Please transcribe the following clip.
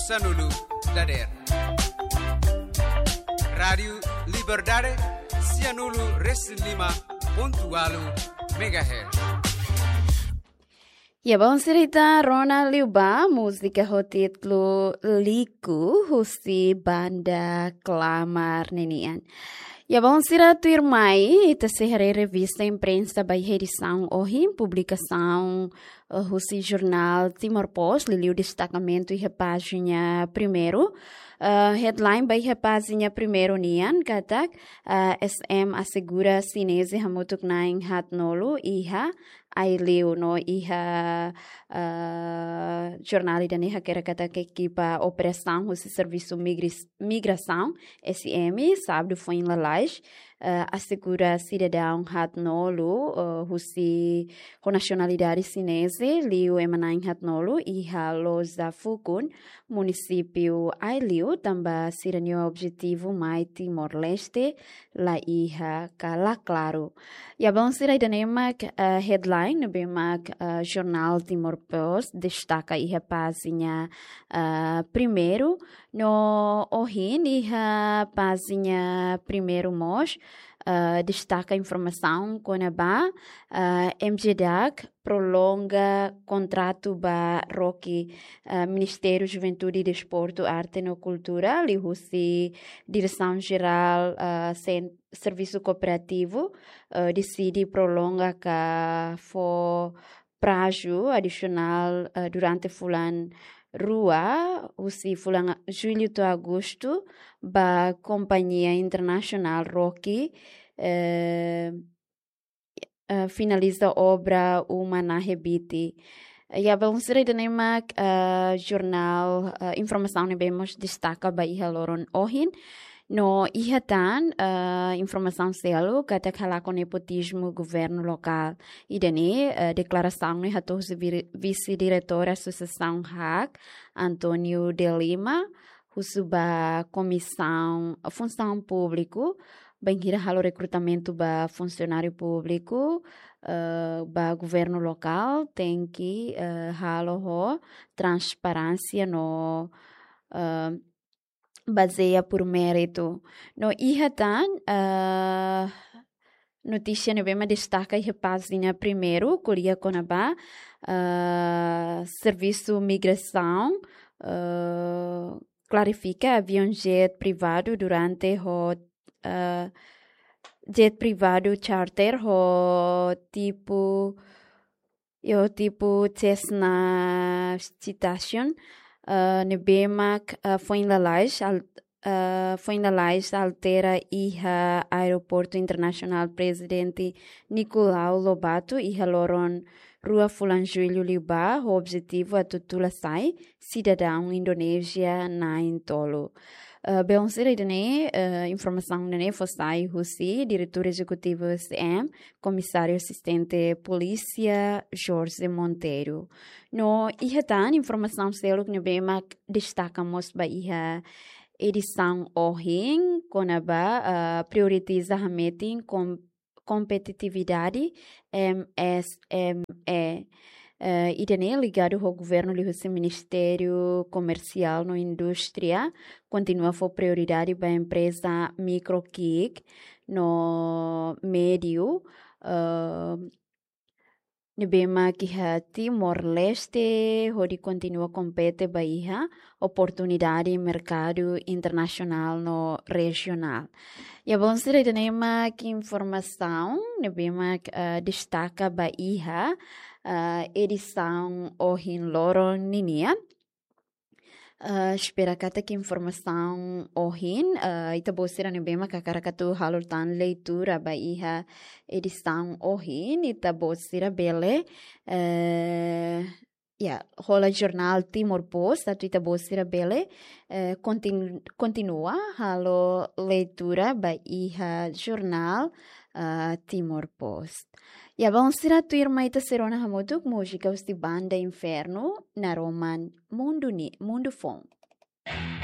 Sanulu Dader. Rádio Liberdade, Cianulu Ressilima.8 MHz. E bom cerita Ronald Liuba, música com título Liku, husi banda Clamar Nenian. E bom cerita irmãe, ita se revista imprensa by edição hoje, publicação husi jornal Timor Post, liu destacamento e a página primeiro. Headline by a página primeiro nian, katak SM assegura sinese hamutuk naing hatnolo iha Ailiu no iha jornal dan iha kata que equipa operação o serviço migração SM sábado foi em Lalage assegura cidadão hatnolo husi com nacionalidade chinesa liu emanain hatnolo iha loza fukun município Ailiu também siranio objetivo mai Timor-Leste la iha kala claro e bom sirai danemak headline Bemak jornal Timor Post destaca a página primeiro no ohin a página primeiro mos destaca a informação com a MGDAC prolonga contrato ba Roque Ministério Juventude e Desporto, Arte e Cultura, lihusi Direção Geral Serviço Cooperativo decide prolonga que for prazo adicional durante fulan rua, usi fulan julho a agosto, ba Companhia Internacional Roque finaliza a obra Humana Rebite. E a balanceira de Nemak jornal informação nebemos destaca ba iha loron ohin no ihatan informação selo kata kala com nepotismo governo local e dane declaração ne hatos vice-diretor associação HAC Antônio de Lima husuba comissão função público bem-kira halo recrutamento ba funcionário público ba governo local tem que halo ho transparência no baseia por mérito. No ihatan notícia nebema destaca a página primeiro, Coreia Conabá, serviço migração, clarifica avião jet privado durante o jet privado charter o tipo Cessna Citation Nebemak foi em Lalage altera iha aeroporto internacional presidente Nicolau Lobato iha loron rua Fulan Júlio Liuba o objetivo a tutula sai cidadão Indonésia na intolo bem será informação dene fossai Russi diretor executivo SM comissário assistente polícia Jorge Monteiro no ihatan informação selo que nebemak destacamos ba iha edição ohin konaba prioritiza a meeting competitividade MSME idane ligado ao governo do Ministério Comercial no Indústria continua a for prioridade para a empresa MicroKick no médio Nebema que Timor-Leste onde continua a competir Bahia oportunidade mercado internacional no regional. E a bom ser tema que informação Nebema destaca Bahia edição Ohin Loro Ninia espera que informação ohin ita bosira nebema kakarakatu halurtan leitura Bahia edição ohin ita bosira bele rola jornal Timor Post atu ita bosira bele continua halo leitura Bahia jornal Timor Post. E a bom será tu irmã ita serona hamotuk música os de banda Inferno na Roman Mundo Fon.